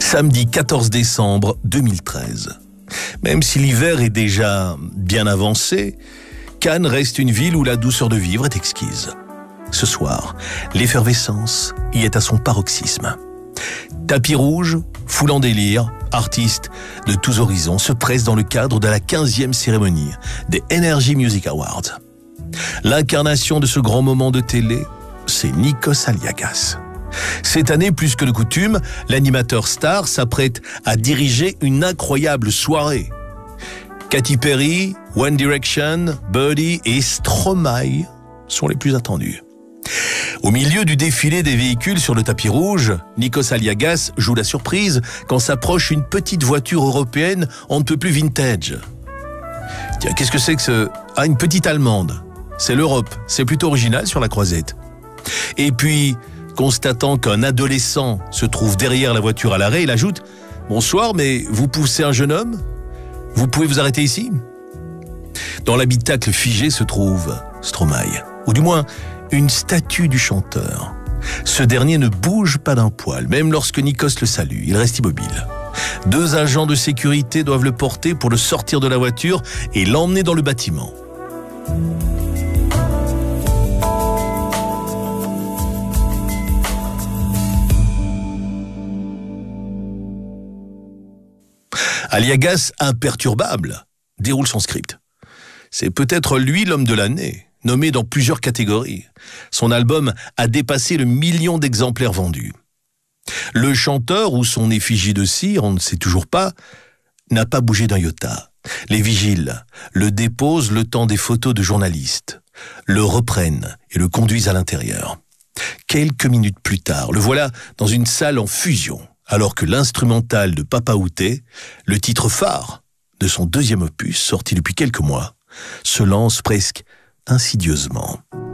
Samedi 14 décembre 2013. Même si l'hiver est déjà bien avancé, Cannes reste une ville où la douceur de vivre est exquise. Ce soir, l'effervescence y est à son paroxysme. Tapis rouge, foule en délire, artistes de tous horizons se pressent dans le cadre de la 15e cérémonie des Energy Music Awards. L'incarnation de ce grand moment de télé, c'est Nikos Aliagas. Cette année, plus que de coutume, l'animateur star s'apprête à diriger une incroyable soirée. Katy Perry, One Direction, Birdie et Stromae sont les plus attendus. Au milieu du défilé des véhicules sur le tapis rouge, Nikos Aliagas joue la surprise quand s'approche une petite voiture européenne on ne peut plus vintage. Tiens, qu'est-ce que c'est que ce... Ah, une petite allemande. C'est l'Europe, c'est plutôt original sur la croisette. Et puis, constatant qu'un adolescent se trouve derrière la voiture à l'arrêt, il ajoute « Bonsoir, mais vous poussez un jeune homme ? Vous pouvez vous arrêter ici ?» Dans l'habitacle figé se trouve Stromae, ou du moins une statue du chanteur. Ce dernier ne bouge pas d'un poil, même lorsque Nikos le salue, il reste immobile. 2 agents de sécurité doivent le porter pour le sortir de la voiture et l'emmener dans le bâtiment. Aliagas, imperturbable, déroule son script. C'est peut-être lui l'homme de l'année, nommé dans plusieurs catégories. Son album a dépassé le 1 million d'exemplaires vendus. Le chanteur ou son effigie de cire, on ne sait toujours pas, n'a pas bougé d'un iota. Les vigiles le déposent le temps des photos de journalistes, le reprennent et le conduisent à l'intérieur. Quelques minutes plus tard, le voilà dans une salle en fusion, alors que l'instrumental de Papa Outé, le titre phare de son 2e opus, sorti depuis quelques mois, se lance presque insidieusement.